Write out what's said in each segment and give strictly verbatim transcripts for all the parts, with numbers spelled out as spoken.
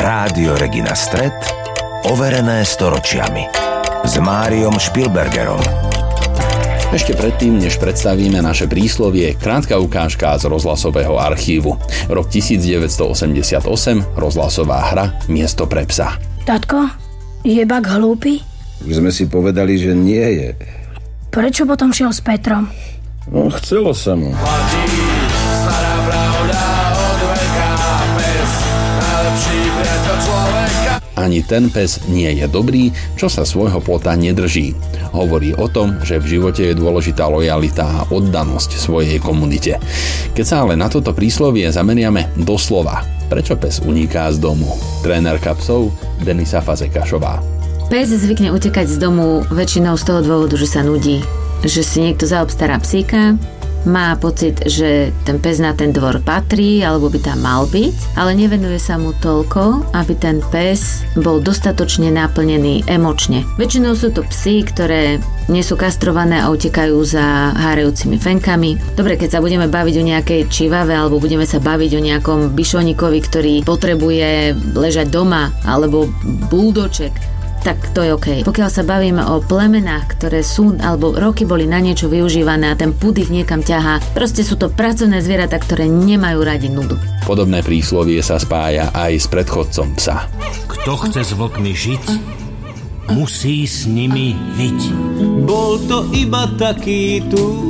Rádio Regina Stret, overené storočiami. S Máriom Špilbergerom. Ešte predtým, než predstavíme naše príslovie, krátka ukážka z rozhlasového archívu. Rok devätnásťstoosemdesiatosem, rozhlasová hra Miesto pre psa. Tatko, je Bak hlúpy? Už sme si povedali, že nie je. Prečo potom šiel s Petrom? No, chcelo sa mu. Platí stará pravda od veka, pes, najlepší priateľ človeka. Ani ten pes nie je dobrý, čo sa svojho plota nedrží. Hovorí o tom, že v živote je dôležitá lojalita a oddanosť svojej komunite. Keď sa ale na toto príslovie zameriame doslova, prečo pes uniká z domu? Trénerka psov Denisa Fazekašová. Pes zvykne utekať z domu väčšinou z toho dôvodu, že sa nudí. Že si niekto zaobstará psíka, má pocit, že ten pes na ten dvor patrí alebo by tam mal byť, ale nevenuje sa mu toľko, aby ten pes bol dostatočne naplnený emočne. Väčšinou sú to psy, ktoré nie sú kastrované a utekajú za hárajúcimi fenkami. Dobre, keď sa budeme baviť o nejakej čivave alebo budeme sa baviť o nejakom bišonikovi, ktorý potrebuje ležať doma, alebo buldoček, tak to je okej. Pokiaľ sa bavíme o plemenách, ktoré sú alebo roky boli na niečo využívané a ten pud ich niekam ťahá, proste sú to pracovné zvieratá, ktoré nemajú radi nudu. Podobné príslovie sa spája aj s predchodcom psa. Kto chce s vlkmi žiť, musí s nimi vyť. Bol to iba taký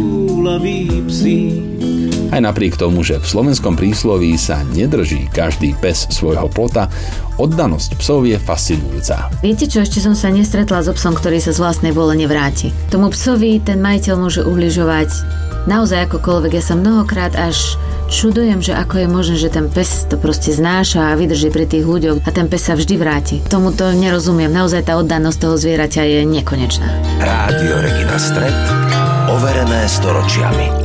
túlavý psík. Aj napriek tomu, že v slovenskom prísloví sa nedrží každý pes svojho plota, oddanosť psov je fascinujúca. Viete čo, ešte som sa nestretla s psom, ktorý sa z vlastnej vôle nevráti. Tomu psovi ten majiteľ môže ubližovať naozaj akokoľvek. Ja sa mnohokrát až čudujem, že ako je možné, že ten pes to proste znáša a vydrží pri tých ľuďoch a ten pes sa vždy vráti. Tomuto nerozumiem. Naozaj tá oddanosť toho zvieraťa je nekonečná. Rádio Regina Stret, overené storočiami.